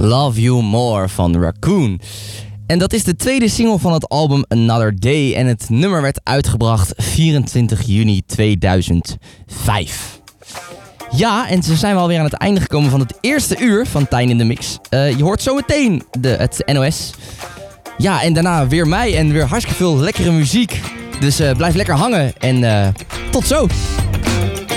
Love You More van Raccoon. En dat is de tweede single van het album Another Day. En het nummer werd uitgebracht 24 juni 2005. Ja, en ze zijn wel weer aan het einde gekomen van het eerste uur van Tijn in de Mix. Je hoort zometeen het NOS. Ja, en daarna weer mij en weer hartstikke veel lekkere muziek. Dus blijf lekker hangen en tot zo!